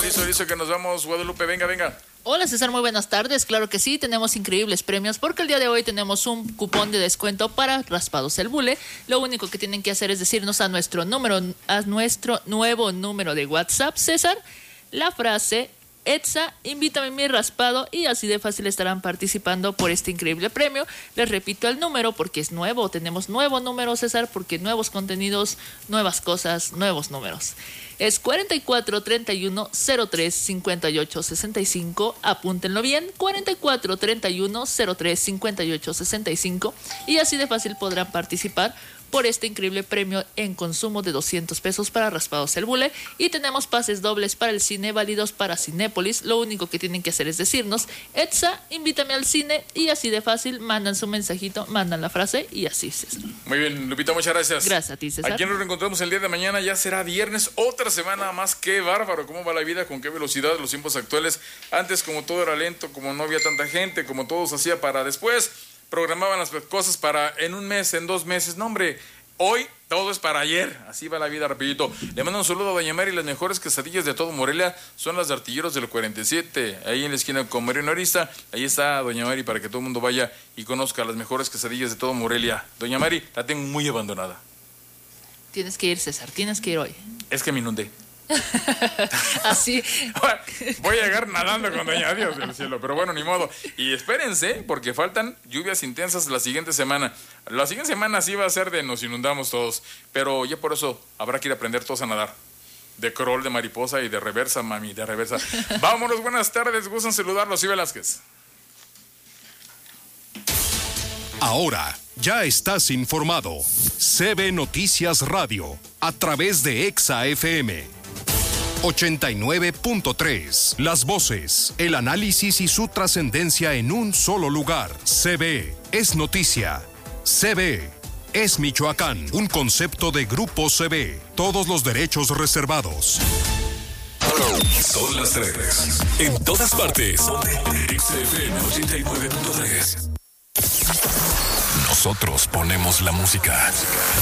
listo, que nos vamos, Guadalupe, venga. Hola César, muy buenas tardes. Claro que sí, tenemos increíbles premios porque el día de hoy tenemos un cupón de descuento para Raspados el Bule. Lo único que tienen que hacer es decirnos a nuestro nuevo número de WhatsApp, César, la frase Etsa, invítame mi raspado, y así de fácil estarán participando por este increíble premio. Les repito el número porque es nuevo, tenemos nuevo número, César, porque nuevos contenidos, nuevas cosas, nuevos números. Es 44 31 03 58 65, apúntenlo bien, 44 31 03 58 65, y así de fácil podrán participar por este increíble premio en consumo de 200 pesos para Raspados el Bule. Y tenemos pases dobles para el cine válidos para Cinépolis. Lo único que tienen que hacer es decirnos Etsa, invítame al cine, y así de fácil mandan su mensajito, mandan la frase y así, César. Muy bien, Lupita, muchas gracias. Gracias a ti, César. Aquí nos reencontramos el día de mañana, ya será viernes, otra semana más. Qué bárbaro, cómo va la vida, con qué velocidad, los tiempos actuales. Antes, como todo era lento, como no había tanta gente, como todo se hacía para después, programaban las cosas para en un mes, en 2 meses. No, hombre, hoy todo es para ayer. Así va la vida rapidito. Le mando un saludo a doña Mari. Las mejores quesadillas de todo Morelia son las de Artilleros del 47. Ahí en la esquina con Mariano Arista. Ahí está doña Mari para que todo el mundo vaya y conozca las mejores quesadillas de todo Morelia. Doña Mari, la tengo muy abandonada. Tienes que ir, César, tienes que ir hoy. Es que me inundé. Así. Voy a llegar nadando con doña Dios del cielo, pero bueno, ni modo. Y espérense, porque faltan lluvias intensas la siguiente semana. La siguiente semana sí va a ser de nos inundamos todos, pero ya por eso habrá que ir a aprender todos a nadar. De crawl, de mariposa y de reversa, mami, de reversa. Vámonos, buenas tardes, gustan saludarlos, y Velázquez. Ahora ya estás informado. CB Noticias Radio, a través de Exa FM 89.3. Las voces, el análisis y su trascendencia en un solo lugar. CB es noticia. CB es Michoacán. Un concepto de Grupo CB. Todos los derechos reservados. Son las 3. En todas partes. XFM 89.3. Nosotros ponemos la música.